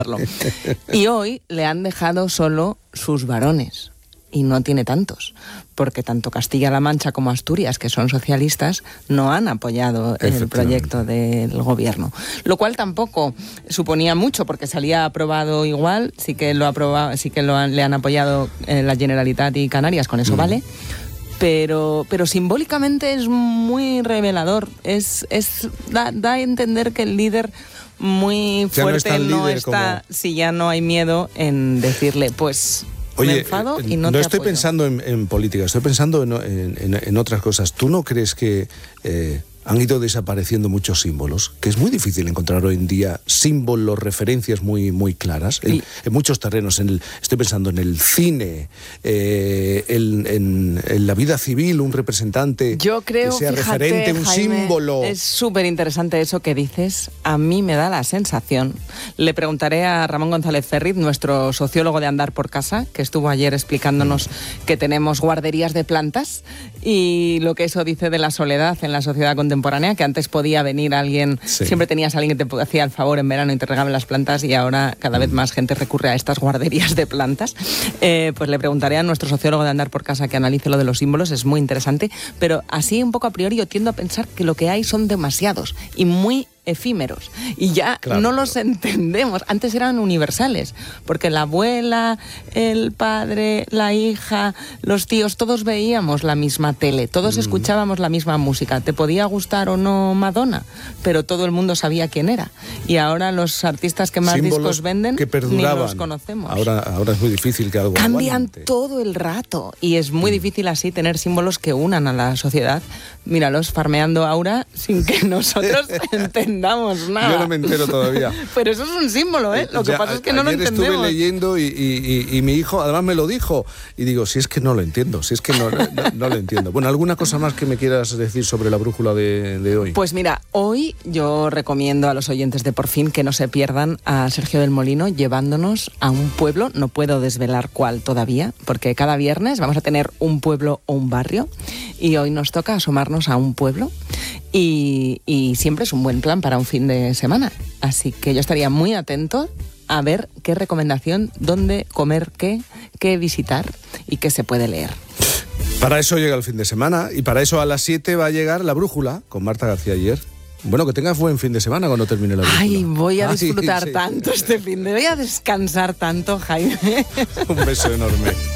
Y hoy le han dejado solo sus varones. Y no tiene tantos, porque tanto Castilla-La Mancha como Asturias, que son socialistas, no han apoyado el proyecto del gobierno. Lo cual tampoco suponía mucho, porque salía aprobado igual, sí que le han apoyado la Generalitat y Canarias, con eso vale. Pero simbólicamente es muy revelador. Da a entender que el líder muy fuerte no está, si ya no hay miedo en decirle, pues... Oye, me enfado y no estoy pensando en política, estoy pensando en otras cosas. ¿Tú no crees que han ido desapareciendo muchos símbolos? Que es muy difícil encontrar hoy en día símbolos, referencias muy, muy claras en muchos terrenos. Estoy pensando en el cine, en la vida civil, un representante. Yo creo, que sea fíjate, referente, un Jaime, símbolo. Es súper interesante eso que dices. A mí me da la sensación. Le preguntaré a Ramón González Ferriz, nuestro sociólogo de Andar por Casa, que estuvo ayer explicándonos que tenemos guarderías de plantas y lo que eso dice de la soledad en la sociedad contemporánea, que antes podía venir alguien, siempre tenías a alguien que te hacía el favor en verano y te regaba las plantas, y ahora cada vez más gente recurre a estas guarderías de plantas. Pues le preguntaré a nuestro sociólogo de Andar por Casa que analice lo de los símbolos, es muy interesante, pero así un poco a priori yo tiendo a pensar que lo que hay son demasiados y muy efímeros y ya no los entendemos. Antes eran universales, porque la abuela, el padre, la hija, los tíos, todos veíamos la misma tele, todos escuchábamos la misma música. Te podía gustar o no Madonna, pero todo el mundo sabía quién era. Y ahora los artistas que más discos venden que ni los conocemos. Ahora es muy difícil que algo cambian aguante. todo el rato y es muy difícil así tener símbolos que unan a la sociedad. Míralos farmeando Aura sin que nosotros entendamos nada. Yo no me entero todavía. Pero eso es un símbolo, ¿eh? Lo que pasa es que no lo entendemos. Estuve leyendo y mi hijo además me lo dijo y digo, si es que no lo entiendo, si es que no lo entiendo. Bueno, ¿alguna cosa más que me quieras decir sobre la brújula de hoy? Pues mira, hoy yo recomiendo a los oyentes de Por Fin que no se pierdan a Sergio del Molino llevándonos a un pueblo, no puedo desvelar cuál todavía, porque cada viernes vamos a tener un pueblo o un barrio y hoy nos toca asomarnos a un pueblo y siempre es un buen plan para un fin de semana. Así que yo estaría muy atento a ver qué recomendación, dónde comer qué visitar y qué se puede leer. Para eso llega el fin de semana y para eso a las 7 va a llegar La Brújula con Marta García Ayer. Bueno, que tengas buen fin de semana cuando termine La Brújula. Ay, voy a disfrutar tanto este fin de... Voy a descansar tanto, Jaime. Un beso enorme.